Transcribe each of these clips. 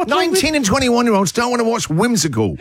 19 and 21-year-olds don't want to watch Whimsical.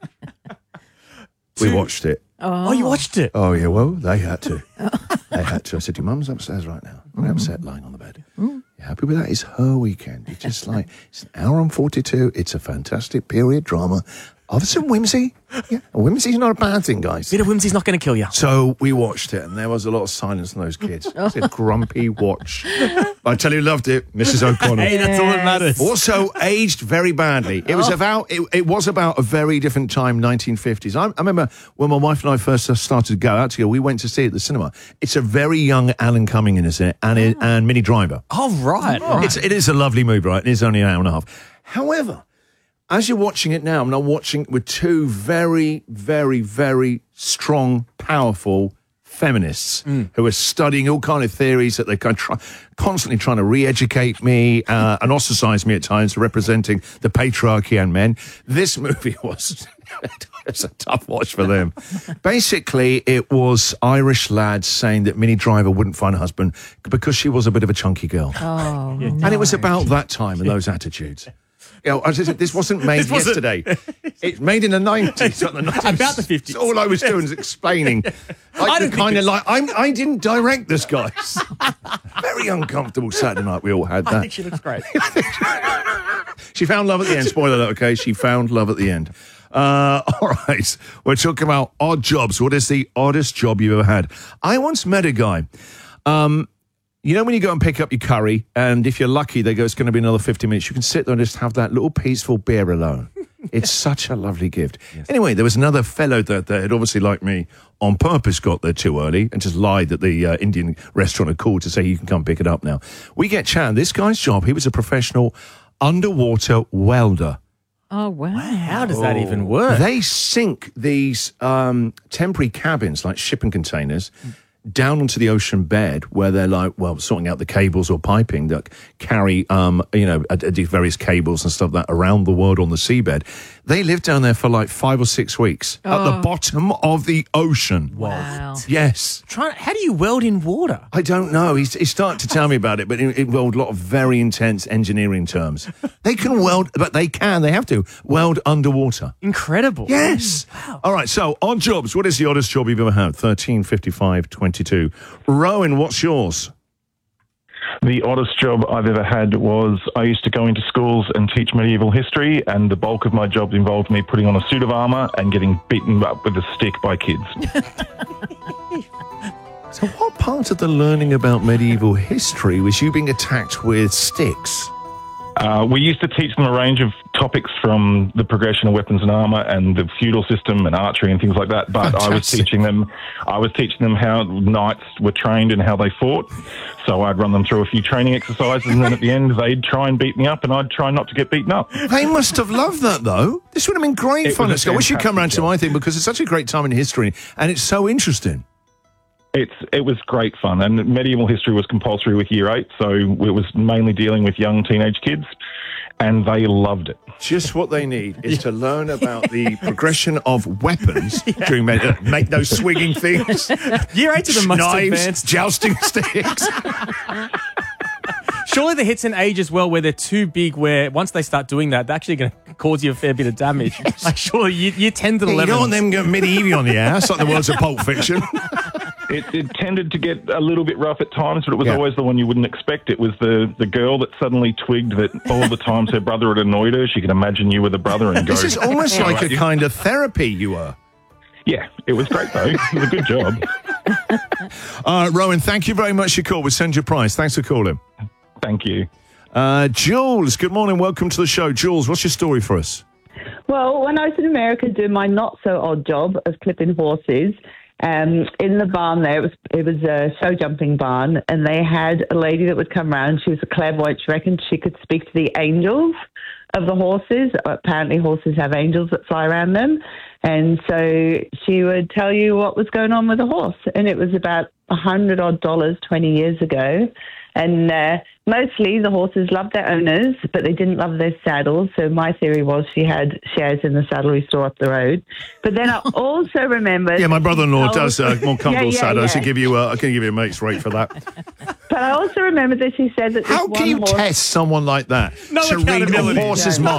We watched it. Oh, you watched it? Oh, yeah, well, they had to. They had to. I said, your mum's upstairs right now. I'm upset lying on the bed. You happy with that? It's her weekend. It's just like, it's an hour and 42. It's a fantastic period drama of some whimsy. Yeah, whimsy's not a bad thing, guys. Bit of whimsy's not going to kill you. So we watched it, and there was a lot of silence in those kids. It's a grumpy watch. I tell you, loved it, Mrs. O'Connell. Hey, that's all that matters. Also aged very badly. It was about a very different time, 1950s. I remember when my wife and I first started to go out together, we went to see it at the cinema. It's a very young Alan Cumming in it, and Minnie Driver. Oh, right. It is a lovely movie, right? It is only an hour and a half. However, as you're watching it now, I'm now watching it with two very, very, very strong, powerful feminists who are studying all kind of theories that they're constantly trying to re-educate me and ostracize me at times for representing the patriarchy and men. This movie was it's a tough watch for them. Basically, it was Irish lads saying that Minnie Driver wouldn't find a husband because she was a bit of a chunky girl. Oh, And it was about that time and those attitudes. You know, this wasn't made yesterday. It's made in the 90s. Not the 90s. About the 50s. All I was doing is explaining. I didn't direct this, guys. Very uncomfortable Saturday night. We all had that. I think she looks great. She found love at the end. Spoiler alert, okay? She found love at the end. All right. We're talking about odd jobs. What is the oddest job you've ever had? I once met a guy. You know when you go and pick up your curry, and if you're lucky, they go, it's going to be another 50 minutes. You can sit there and just have that little peaceful beer alone. It's such a lovely gift. Yes. Anyway, there was another fellow that had obviously, like me, on purpose got there too early and just lied that the Indian restaurant had called to say you can come pick it up now. We get chatting. This guy's job, he was a professional underwater welder. Oh, wow. How does that even work? They sink these temporary cabins, like shipping containers, down onto the ocean bed where they're sorting out the cables or piping that carry, various cables and stuff that around the world on the seabed. They live down there for like 5 or 6 weeks at the bottom of the ocean. Wow. Yes. How do you weld in water? I don't know. He started to tell me about it, but it involved a lot of very intense engineering terms. They can weld, but they have to weld underwater. Incredible. Yes. Wow. All right, so odd jobs. What is the oddest job you've ever had? 13, 55, 22. Rowan, what's yours? The oddest job I've ever had was I used to go into schools and teach medieval history, and the bulk of my job involved me putting on a suit of armour and getting beaten up with a stick by kids. So what part of the learning about medieval history was you being attacked with sticks? We used to teach them a range of topics from the progression of weapons and armour and the feudal system and archery and things like that. But Fantastic. I was teaching them how knights were trained and how they fought. So I'd run them through a few training exercises, and then at the end they'd try and beat me up, and I'd try not to get beaten up. They must have loved that, though. This would have been great fun. I wish you'd come around to my thing because it's such a great time in history, and it's so interesting. It was great fun, and medieval history was compulsory with Year 8, so it was mainly dealing with young teenage kids, and they loved it. Just what they need is to learn about the progression of weapons during make those swinging things. Year 8 to the most knives, advanced. jousting sticks. Surely the hits an age as well where they're too big, where once they start doing that, they're actually going to cause you a fair bit of damage. Yes. Like, surely you 10 to 11. You don't want them going medieval on the ass like the words of Pulp Fiction. It tended to get a little bit rough at times, but it was always the one you wouldn't expect. It was the girl that suddenly twigged that all the times her brother had annoyed her, she could imagine you were the brother and go... This is almost like a kind of therapy you were. Yeah, it was great, though. It was a good job. Rowan, thank you very much for your call. We'll send you a prize. Thanks for calling. Thank you. Jules, good morning. Welcome to the show. Jules, what's your story for us? Well, when I was in America doing my not-so-odd job of clipping horses, in the barn there, it was a show jumping barn, and they had a lady that would come around. She was a clairvoyant. She reckoned she could speak to the angels of the horses. Apparently horses have angels that fly around them. And so she would tell you what was going on with the horse. And it was about $100 20 years ago. And mostly the horses loved their owners, but they didn't love their saddles. So my theory was she had shares in the saddlery store up the road. But then I also remembered... Yeah, my brother-in-law does more comfortable saddles. I can give you a mate's rate for that. But I also remember that she said that... How can you test someone like that? No to read a accountability. horse's mind?